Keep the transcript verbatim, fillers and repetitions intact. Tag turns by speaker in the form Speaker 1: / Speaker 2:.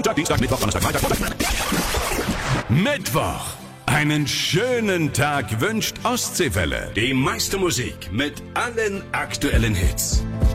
Speaker 1: Montag, Dienstag, Mittwoch, Donnerstag, Freitag, Montag. Mittwoch. Einen schönen Tag wünscht Ostseewelle. Die meiste Musik mit allen aktuellen Hits.